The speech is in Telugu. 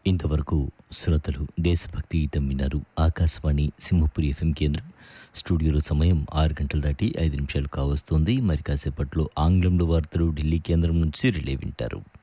ఇంతవరకు శ్రోతలు దేశభక్తి గీతం విన్నారు. ఆకాశవాణి సింహపురి ఎఫ్ఎం కేంద్రం. స్టూడియోలో సమయం 6 గంటలు దాటి 5 నిమిషాలు కావస్తోంది. మరి కాసేపట్లో ఆంగ్లంలో వార్తలు ఢిల్లీ కేంద్రం నుంచి రిలే వింటారు.